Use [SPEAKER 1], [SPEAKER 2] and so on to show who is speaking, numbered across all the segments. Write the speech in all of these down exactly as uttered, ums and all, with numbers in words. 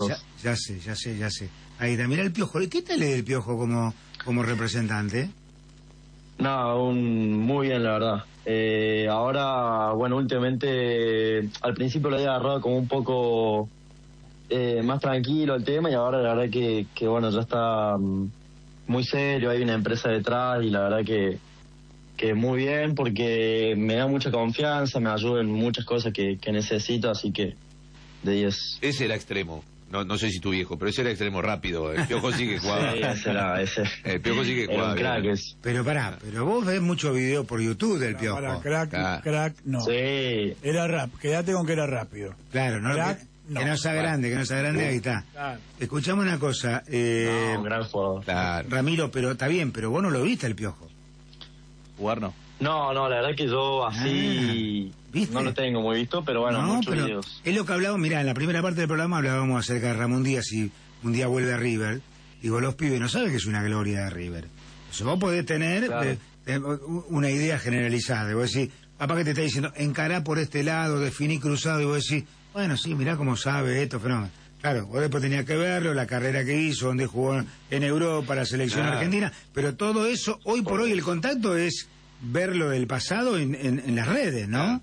[SPEAKER 1] Ya, ya sé, ya sé, ya sé. Ahí está, mirá el Piojo. ¿Qué tal es el Piojo como, como representante?
[SPEAKER 2] No, un, muy bien, la verdad. Eh, ahora, bueno, últimamente, al principio lo había agarrado como un poco eh, más tranquilo el tema, y ahora la verdad que, que bueno, ya está um, muy serio, hay una empresa detrás, y la verdad que, que muy bien, porque me da mucha confianza, me ayuda en muchas cosas que, que necesito, así que de diez.
[SPEAKER 3] Ese era extremo. No, no sé si tu viejo, pero ese era extremo rápido. El Piojo sí que jugaba.
[SPEAKER 2] Sí, ese era, ese.
[SPEAKER 3] El Piojo sí que
[SPEAKER 2] Era
[SPEAKER 3] jugaba.
[SPEAKER 2] un crack ese.
[SPEAKER 1] Pero pará, pero vos ves mucho video por YouTube del Piojo.
[SPEAKER 4] Para crack,
[SPEAKER 3] Ah.
[SPEAKER 4] crack, no.
[SPEAKER 2] Sí.
[SPEAKER 4] Era rap, quédate con que era rápido.
[SPEAKER 1] Claro, no,
[SPEAKER 4] Crack,
[SPEAKER 1] que,
[SPEAKER 4] no.
[SPEAKER 1] que no sea grande, que no sea grande, ahí está.
[SPEAKER 4] Claro.
[SPEAKER 1] Escuchame una cosa, eh,
[SPEAKER 2] No, un gran jugador.
[SPEAKER 3] Claro.
[SPEAKER 1] Ramiro, pero está bien, pero vos no lo viste el Piojo.
[SPEAKER 5] Jugar no.
[SPEAKER 2] No, no, la verdad que yo así
[SPEAKER 1] Ah, ¿viste?
[SPEAKER 2] no lo tengo muy visto, pero bueno,
[SPEAKER 1] no,
[SPEAKER 2] muchos
[SPEAKER 1] pero
[SPEAKER 2] videos.
[SPEAKER 1] es lo que hablábamos, mirá, en la primera parte del programa hablábamos acerca de Ramón Díaz y un día vuelve a River. Digo, los pibes no saben que es una gloria de River. O sea, vos podés tener
[SPEAKER 2] Claro.
[SPEAKER 1] de- de- una idea generalizada. Y vos decís, papá que te está diciendo, encará por este lado, definí cruzado, y vos decís, bueno, sí, mirá cómo sabe esto, fenómeno. Claro, vos después tenías que verlo, la carrera que hizo, donde jugó en Europa, la selección
[SPEAKER 3] Claro.
[SPEAKER 1] argentina, pero todo eso, hoy por hoy el contacto es verlo del pasado en, en, en las redes, ¿no?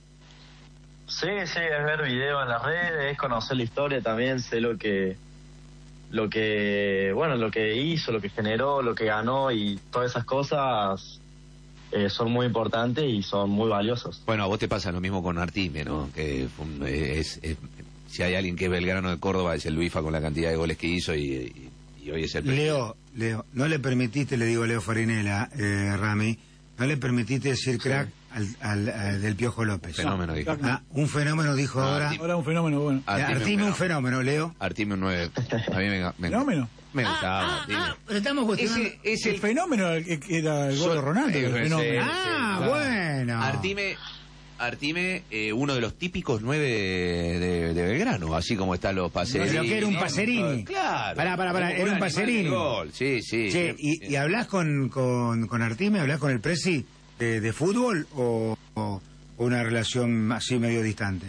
[SPEAKER 2] Sí, sí, es ver videos en las redes, es conocer la historia también, sé lo que, lo que, bueno, lo que hizo, lo que generó, lo que ganó, y todas esas cosas eh, son muy importantes y son muy valiosas.
[SPEAKER 3] Bueno, a vos te pasa lo mismo con Artime, ¿no? Que fue un- es, es- si hay alguien que es Belgrano de Córdoba es el Luifa con la cantidad de goles que hizo y, y- y hoy es el presidente.
[SPEAKER 1] Leo, Leo, no le permitiste, le digo a Leo Farinela, eh, Rami, no le permitiste decir crack al, al- al del Piojo López.
[SPEAKER 3] Fenómeno, dijo.
[SPEAKER 4] crack no.
[SPEAKER 1] Ah, un fenómeno dijo
[SPEAKER 3] Ah,
[SPEAKER 1] ahora.
[SPEAKER 3] Artime.
[SPEAKER 4] Ahora un fenómeno bueno.
[SPEAKER 3] Artime,
[SPEAKER 1] Artime un
[SPEAKER 3] un
[SPEAKER 1] fenómeno, Leo.
[SPEAKER 3] Artime un nueve. A mí me, me,
[SPEAKER 4] ¿Fenómeno?
[SPEAKER 3] me gustaba. Artime.
[SPEAKER 1] pero estamos cuestionando.
[SPEAKER 3] Ese es
[SPEAKER 4] El
[SPEAKER 3] el
[SPEAKER 4] fenómeno era el que era el gol de
[SPEAKER 3] Son-
[SPEAKER 4] Ronaldo, el
[SPEAKER 3] eh,
[SPEAKER 4] fenómeno.
[SPEAKER 3] sí.
[SPEAKER 1] Ah,
[SPEAKER 3] claro.
[SPEAKER 1] bueno.
[SPEAKER 3] Artime, Artime eh, uno de los típicos nueve de, de- de Belgrano, así como están los Pacerini.
[SPEAKER 1] Pero que era un
[SPEAKER 3] ¿no?
[SPEAKER 1] Pacerini.
[SPEAKER 3] Claro.
[SPEAKER 1] Pará, pará, pará,
[SPEAKER 3] Como
[SPEAKER 1] era un
[SPEAKER 3] animal
[SPEAKER 1] Pacerini.
[SPEAKER 3] de gol. Sí, sí.
[SPEAKER 1] Che, ¿y, y hablás con, con, con Artime, hablás con el Presi de, de fútbol o, o una relación así medio distante?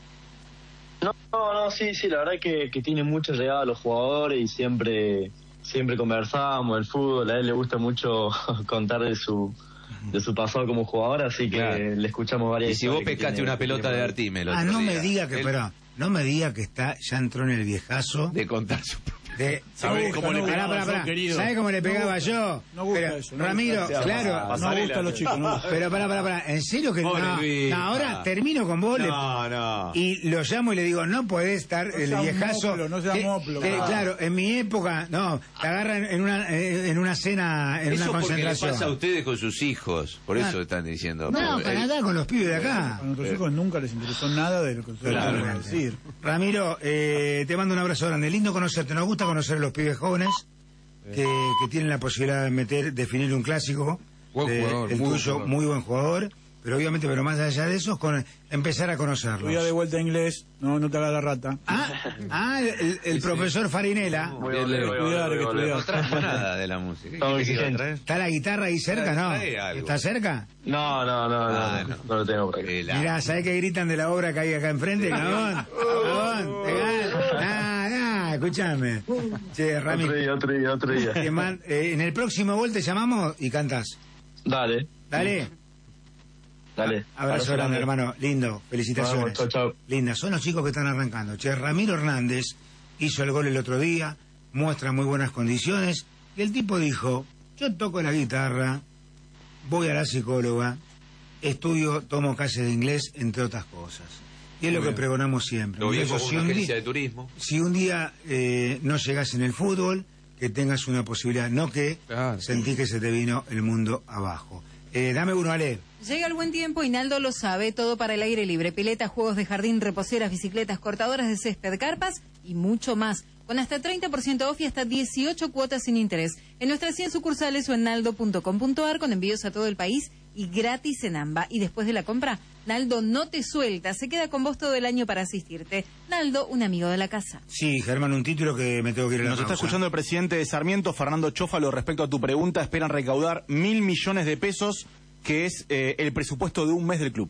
[SPEAKER 2] No, no, no, sí, sí, la verdad que, que tiene mucha llegada a los jugadores y siempre, siempre conversamos del fútbol, a él le gusta mucho contar de su, de su pasado como jugador, así que
[SPEAKER 3] Claro.
[SPEAKER 2] le escuchamos varias
[SPEAKER 3] Y si vos
[SPEAKER 2] historias que
[SPEAKER 3] pescaste
[SPEAKER 2] tiene-
[SPEAKER 3] una
[SPEAKER 2] que
[SPEAKER 3] pelota
[SPEAKER 2] tiene
[SPEAKER 3] de
[SPEAKER 2] por ahí.
[SPEAKER 3] Artime el
[SPEAKER 1] Ah,
[SPEAKER 3] otro
[SPEAKER 1] no
[SPEAKER 3] día,
[SPEAKER 1] me diga que,
[SPEAKER 3] él-
[SPEAKER 1] pero no me diga que está, ya entró en el viejazo
[SPEAKER 3] de contar su
[SPEAKER 1] de...
[SPEAKER 4] ¿Sabés cómo le
[SPEAKER 1] Pará,
[SPEAKER 4] pegaba
[SPEAKER 1] pará,
[SPEAKER 4] yo,
[SPEAKER 1] pará.
[SPEAKER 4] querido?
[SPEAKER 1] ¿Sabés cómo le
[SPEAKER 4] No
[SPEAKER 1] pegaba
[SPEAKER 4] gusta,
[SPEAKER 1] yo?
[SPEAKER 4] no gusta
[SPEAKER 1] Pero,
[SPEAKER 4] eso, no
[SPEAKER 1] Ramiro,
[SPEAKER 4] gusta.
[SPEAKER 1] claro,
[SPEAKER 4] No gusta a los chicos, no gusta.
[SPEAKER 1] pero pará, pará, pará, ¿en serio que no?
[SPEAKER 3] Pobre
[SPEAKER 1] No,
[SPEAKER 3] Luisa.
[SPEAKER 1] ahora termino con vos le-
[SPEAKER 3] No, no.
[SPEAKER 1] y lo llamo y le digo, no podés estar
[SPEAKER 4] No
[SPEAKER 1] el
[SPEAKER 4] seas
[SPEAKER 1] viejazo.
[SPEAKER 4] moplo, no seas
[SPEAKER 1] que-
[SPEAKER 4] moplo,
[SPEAKER 1] que,
[SPEAKER 4] claro.
[SPEAKER 1] claro, en mi época, no, te agarran en una, eh, en una cena, en
[SPEAKER 3] Eso
[SPEAKER 1] una
[SPEAKER 3] porque le
[SPEAKER 1] concentración.
[SPEAKER 3] pasa a ustedes con sus hijos, por
[SPEAKER 1] Ah.
[SPEAKER 3] eso están diciendo.
[SPEAKER 1] No,
[SPEAKER 3] pero,
[SPEAKER 1] para
[SPEAKER 3] eh,
[SPEAKER 1] nada con los pibes de acá.
[SPEAKER 4] A nuestros hijos nunca les interesó nada de lo que ustedes
[SPEAKER 1] Claro.
[SPEAKER 4] van a decir.
[SPEAKER 1] Ramiro, eh, te mando un abrazo grande. Lindo conocerte. Nos gusta conocer a los pibes jóvenes que, que tienen la posibilidad de meter, definir un clásico.
[SPEAKER 3] Buen
[SPEAKER 1] Eh,
[SPEAKER 3] jugador,
[SPEAKER 1] el
[SPEAKER 3] muy buen
[SPEAKER 1] tuyo,
[SPEAKER 3] jugador.
[SPEAKER 1] muy buen jugador. Pero obviamente, pero más allá de eso, es con empezar a
[SPEAKER 4] Estudia de
[SPEAKER 1] conocerlos.
[SPEAKER 4] vuelta inglés, no, no te hagas la rata.
[SPEAKER 1] Ah, ah, el, el profesor Farinela.
[SPEAKER 2] Voy a
[SPEAKER 3] Bien,
[SPEAKER 2] volver,
[SPEAKER 3] le-
[SPEAKER 2] voy a volver,
[SPEAKER 4] estudiar, hay que
[SPEAKER 2] voy a volver.
[SPEAKER 3] No trajo nada de la música. ¿Qué
[SPEAKER 2] Estamos
[SPEAKER 3] te quiero
[SPEAKER 2] exigentes.
[SPEAKER 3] traer?
[SPEAKER 1] ¿Está la guitarra ahí cerca? No.
[SPEAKER 3] Trae algo.
[SPEAKER 1] ¿Está cerca?
[SPEAKER 2] No, no, no, no,
[SPEAKER 3] Ah,
[SPEAKER 2] no,
[SPEAKER 3] no.
[SPEAKER 2] no lo tengo por aquí.
[SPEAKER 3] Eh, la-
[SPEAKER 1] Mirá, ¿sabés que gritan de la obra que hay acá enfrente? Cabón, cabón, pegá. Ah, ah, escúchame. Che, Rami,
[SPEAKER 2] Otro día, otro día, otro día.
[SPEAKER 1] te man- eh, en el próximo gol te llamamos y cantás.
[SPEAKER 2] Dale,
[SPEAKER 1] Dale.
[SPEAKER 2] dale.
[SPEAKER 1] Abrazo grande, hermano. Lindo. Felicitaciones.
[SPEAKER 2] Vamos, chau, chau.
[SPEAKER 1] Linda. Son los chicos que están arrancando. Che, Ramiro Hernández hizo el gol el otro día, muestra muy buenas condiciones, y el tipo dijo, yo toco la guitarra, voy a la psicóloga, estudio, tomo clases de inglés, entre otras cosas. Y es lo que pregonamos siempre.
[SPEAKER 3] Lo viejo
[SPEAKER 1] Muchachos,
[SPEAKER 3] con
[SPEAKER 1] si
[SPEAKER 3] una
[SPEAKER 1] un
[SPEAKER 3] agencia
[SPEAKER 1] día-
[SPEAKER 3] de turismo.
[SPEAKER 1] si un día eh, no llegas en el fútbol, que tengas una posibilidad, no que
[SPEAKER 3] Claro.
[SPEAKER 1] sentí que se te vino el mundo abajo. Eh, dame uno, Ale.
[SPEAKER 6] Llega el buen tiempo y Naldo lo sabe, todo para el aire libre, piletas, juegos de jardín, reposeras, bicicletas, cortadoras de césped, carpas y mucho más. Con hasta treinta por ciento off y hasta dieciocho cuotas sin interés. En nuestras cien sucursales o en naldo punto com punto ar con envíos a todo el país y gratis en AMBA. Y después de la compra, Naldo no te suelta, se queda con vos todo el año para asistirte. Naldo, un amigo de la casa.
[SPEAKER 1] Sí, Germán, un título que me tengo que ir a la
[SPEAKER 5] Nos está
[SPEAKER 1] pausa.
[SPEAKER 5] escuchando el presidente de Sarmiento, Fernando Chófalo, respecto a tu pregunta. Esperan recaudar mil millones de pesos, que es eh, el presupuesto de un mes del club.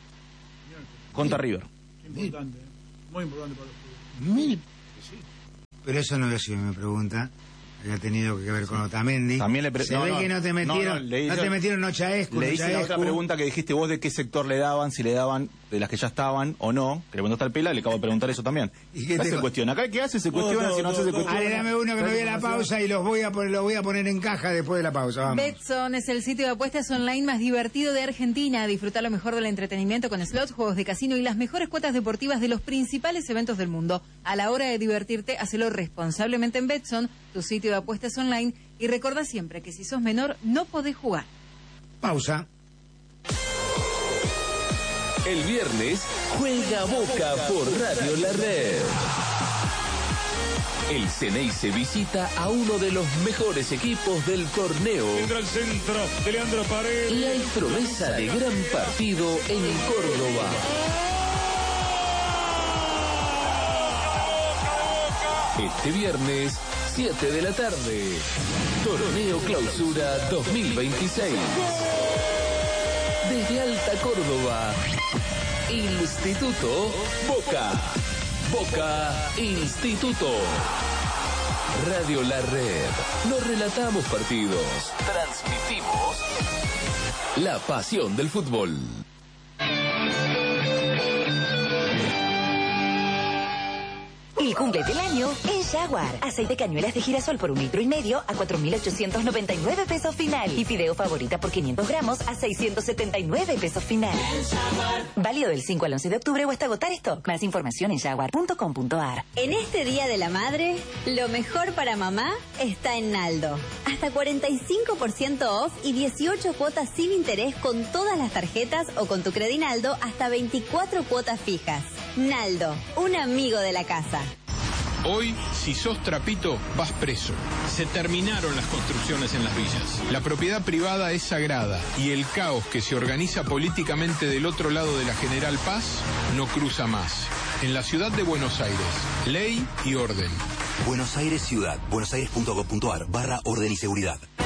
[SPEAKER 5] Contra River.
[SPEAKER 4] Importante, ¿eh? Muy importante para los clubes.
[SPEAKER 1] Mil pero eso no había sido mi pregunta. Había tenido que ver con Otamendi.
[SPEAKER 5] También le pre-
[SPEAKER 1] Se
[SPEAKER 5] no,
[SPEAKER 1] ve
[SPEAKER 5] no,
[SPEAKER 1] que no te metieron,
[SPEAKER 5] no,
[SPEAKER 1] no,
[SPEAKER 5] no, le hice-
[SPEAKER 1] te metieron Nochaescu,
[SPEAKER 5] Le hice la
[SPEAKER 1] Nochaescu.
[SPEAKER 5] otra pregunta que dijiste vos de qué sector le daban, si le daban de las que ya estaban o no. Que le preguntaste al Pela, le acabo de preguntar eso también.
[SPEAKER 1] ¿Y
[SPEAKER 5] ¿Qué
[SPEAKER 1] qué te
[SPEAKER 5] se
[SPEAKER 1] co-
[SPEAKER 5] cuestiona? ¿Acá qué hace? Se cuestiona,
[SPEAKER 4] no,
[SPEAKER 5] si no hace
[SPEAKER 4] no,
[SPEAKER 5] se
[SPEAKER 4] no.
[SPEAKER 5] cuestiona.
[SPEAKER 1] Ale, dame uno que me voy a la pausa y los voy a poner, los voy a poner en caja después de la pausa. Vamos.
[SPEAKER 6] Betson es el sitio de apuestas online más divertido de Argentina. Disfruta lo mejor del entretenimiento con slots, juegos de casino y las mejores cuotas deportivas de los principales eventos del mundo. A la hora de divertirte, hacelo responsablemente en Betson, tu sitio de apuestas online. Y recuerda siempre que si sos menor, no podés jugar.
[SPEAKER 1] Pausa.
[SPEAKER 7] El viernes juega Boca por Radio La Red. El Ceneice visita a uno de los mejores equipos del torneo.
[SPEAKER 8] Entra el centro de Leandro Paredes.
[SPEAKER 7] Y hay promesa de gran partido en Córdoba. Este viernes, siete de la tarde. Torneo Clausura dos mil veintiséis. Desde Alta Córdoba. Instituto Boca. Boca Instituto. Radio La Red. No relatamos partidos. Transmitimos la pasión del fútbol.
[SPEAKER 9] El cumple del año en Jaguar. Aceite cañuelas de girasol por un litro y medio a cuatro mil ochocientos noventa y nueve pesos final. Y fideo favorita por quinientos gramos a seiscientos setenta y nueve pesos final. Válido del cinco al once de octubre o hasta agotar stock. Más información en jaguar punto com punto a r.
[SPEAKER 10] En este Día de la Madre, lo mejor para mamá está en Naldo. Hasta cuarenta y cinco por ciento off y dieciocho cuotas sin interés con todas las tarjetas o con tu Credinaldo hasta veinticuatro cuotas fijas. Naldo, un amigo de la casa.
[SPEAKER 8] Hoy, si sos trapito, vas preso. Se terminaron las construcciones en las villas. La propiedad privada es sagrada y el caos que se organiza políticamente del otro lado de la General Paz no cruza más. En la ciudad de Buenos Aires, ley y orden.
[SPEAKER 11] Buenos Aires Ciudad, buenosaires punto gov punto a r barra orden y seguridad.